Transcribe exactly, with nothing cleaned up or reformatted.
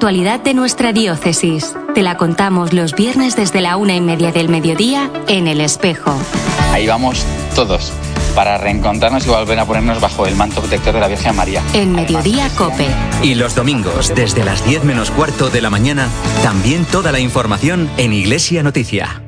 actualidad de nuestra diócesis. Te la contamos los viernes desde la una y media del mediodía en El Espejo. Ahí vamos todos, para reencontrarnos y volver a ponernos bajo el manto protector de la Virgen María. En Mediodía Cope. Y los domingos, desde las diez menos cuarto de la mañana, también toda la información en Iglesia Noticia.